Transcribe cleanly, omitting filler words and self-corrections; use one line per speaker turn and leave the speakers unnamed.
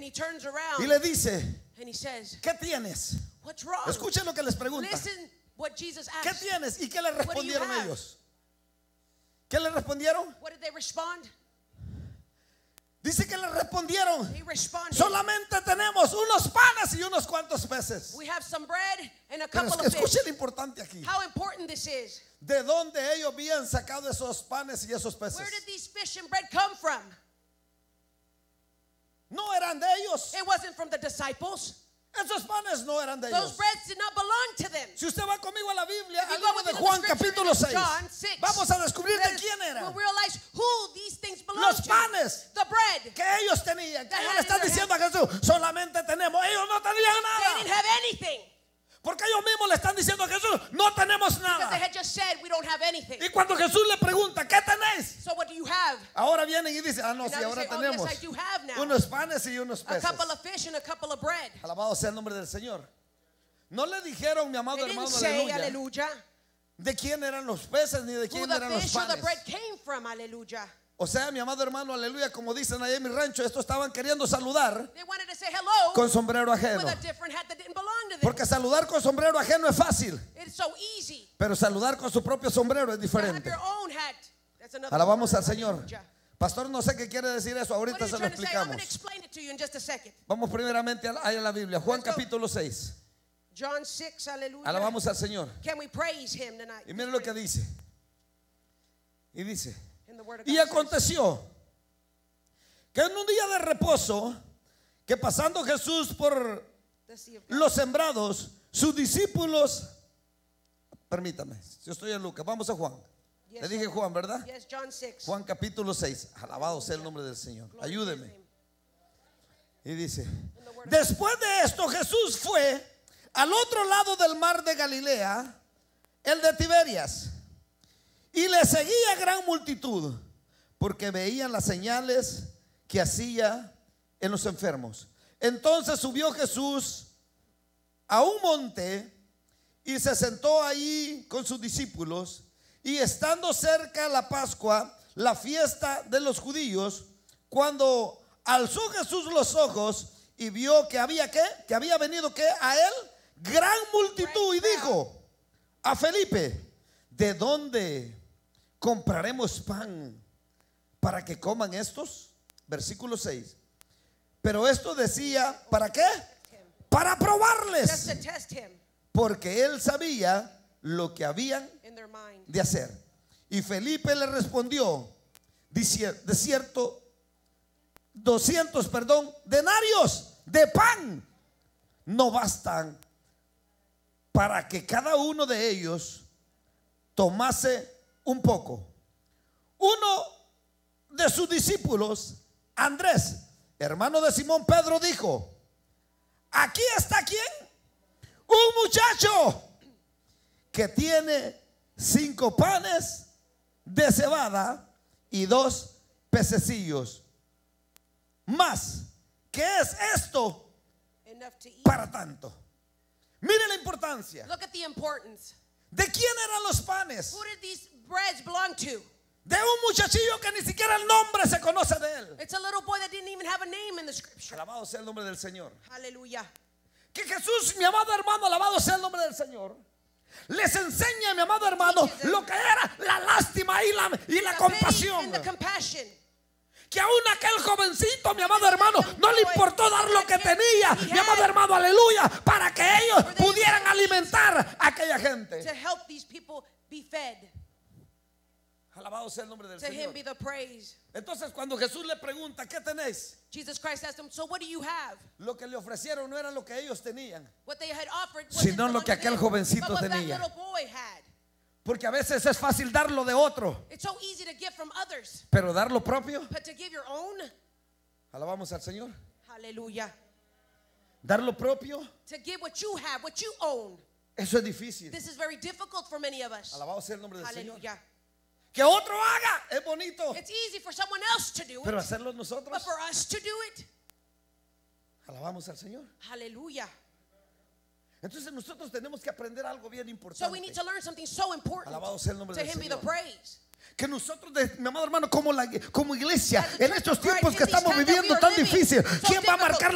he turns around
y le dice,
and he says,
¿qué tienes?
what's wrong?
Escuchen lo que les pregunta.
Listen what Jesus
¿Qué
asked.
tienes? ¿Y qué le
do you
respondieron
have?
ellos? ¿Qué le respondieron?
What did they respond?
Dice que le respondieron,
They responded,
solamente tenemos unos panes y unos cuantos peces.
we have some bread and a
Pero
couple
es que
of
escuchen
fish.
lo importante aquí.
How important this is.
¿De dónde ellos habían sacado esos panes y esos peces?
Where did these fish and bread come from?
No eran de ellos.
It wasn't from the disciples.
Esos panes no eran de
Those
ellos.
breads did not belong to them.
Si usted va conmigo a la Biblia,
If you
al
go
libro
with
de
me to
Juan
the scripture
capítulo
in
6,
John 6,
vamos a descubrir de
Let us-
quién era.
we'll realize who these things belong
Los
to.
panes
The bread.
que ellos tenían, que
That
ellos
had
le están
in their
diciendo a Jesús, solamente tenemos. Ellos no tenían
They didn't
nada.
have anything.
Porque ellos mismos le están diciendo a Jesús, no tenemos
Because they
nada.
had just said, we don't have anything.
Y cuando Jesús le pregunta, ¿qué tenéis?
So what do you have?
Ahora vienen y dicen, no,
And
sí,
now
ahora
they say, oh,
tenemos
yes, I do have now.
unos panes y unos
A
peces.
couple of fish and a couple of bread.
Alabado sea el nombre del Señor. No le dijeron, mi amado
They didn't
hermano,
say,
aleluya,
hallelujah,
de quién eran los peces ni de
who
quién
the
eran los
fish or the
panes.
bread came from, hallelujah.
O sea, mi amado hermano, aleluya, como dicen allá en mi rancho, estos estaban queriendo saludar
They wanted to say hello
con sombrero ajeno.
with a different hat that didn't belong to them.
Porque saludar con sombrero ajeno es fácil,
It's so easy.
pero saludar con su propio sombrero es
To have
diferente.
your own hat. That's another
Alabamos
word,
al Señor.
hallelujah.
Pastor, no sé qué quiere decir eso,
What
ahorita
are you
se lo
trying to say? I'm going
explicamos.
to explain it to you in just a second.
Vamos primeramente a la Biblia, Juan
Let's go.
capítulo 6.
John 6, hallelujah.
Alabamos al Señor.
Can we praise him tonight?
Y miren lo que dice. Y dice,
In the word of
y
God says,
aconteció que en un día de reposo, que pasando Jesús por
the sea of God.
los sembrados, sus discípulos, permítame, yo estoy en Lucas, vamos a Juan.
Yes,
Le dije Juan, ¿verdad?
Yes, John 6.
Juan capítulo 6, alabado sea el nombre del Señor,
Glory to his
ayúdeme.
name.
Y dice,
the word of
después de esto Jesús fue al otro lado del mar de Galilea, el de Tiberias, y le seguía gran multitud, porque veían las señales que hacía en los enfermos. Entonces subió Jesús a un monte y se sentó allí con sus discípulos, y estando cerca la Pascua, la fiesta de los judíos, cuando alzó Jesús los ojos y vio que había que había venido que a él gran multitud, y dijo a Felipe, ¿de dónde compraremos pan para que coman estos? Versículo 6. Pero esto decía, ¿para qué? Para
Just
probarles,
to test him
porque él sabía lo que habían
in their mind.
de hacer. Y Felipe le respondió, de cierto, 200 denarios de pan no bastan para que cada uno de ellos tomase un poco. Uno de sus discípulos, Andrés, hermano de Simón Pedro, dijo, aquí está ¿quién? Un muchacho que tiene 5 panes de cebada y 2 pececillos. Más, ¿qué es esto
Enough to eat.
para tanto? Mire la importancia.
Look at the importance.
¿De quién eran los panes?
Who did these breads belong to?
De un muchachillo que ni siquiera el nombre se conoce de él.
It's a little boy that didn't even have a name in the scripture.
Alabado sea el nombre del Señor.
Hallelujah.
Que Jesús, mi amado hermano, alabado sea el nombre del Señor, les enseña, mi amado hermano, lo que era la lástima y la
The pity
compasión.
and the compassion.
Que aún aquel jovencito, mi amado hermano, no le importó dar lo que tenía, mi amado hermano, aleluya, para que ellos pudieran alimentar a aquella gente.
To help these people be fed.
Alabado sea el nombre del
To him
Señor.
be the praise.
Entonces cuando Jesús le pregunta, ¿qué tenéis?
Jesus Christ asked them, so what do you have?
Lo que le ofrecieron no era lo que ellos tenían.
What they had offered
Sino
wasn't
lo que
belonged to
aquel
them,
jovencito
but what
tenía.
that little boy had.
Porque a veces es fácil dar lo de otro,
It's so easy to give from others,
pero dar lo propio,
but to give your own,
alabamos al Señor.
hallelujah.
Dar lo propio,
To give what you have, what you own.
eso es difícil.
This is very difficult for many of us.
Alabado sea el nombre del Señor.
Hallelujah.
Que otro haga es bonito,
It's easy for someone else to do
pero
it,
hacerlo
but
nosotros,
for us to do it,
alabamos al Señor.
hallelujah.
Entonces nosotros tenemos que aprender algo bien
So we need
importante.
to learn something so important.
Alabado sea el nombre
To
del
him be the
Señor.
praise.
Que nosotros, mi amado hermano, como iglesia,
As a
en
church
estos
of Christ,
tiempos que
in these
estamos
times that we
viviendo
are
tan
living,
difícil,
so
¿quién va a
difficult.
marcar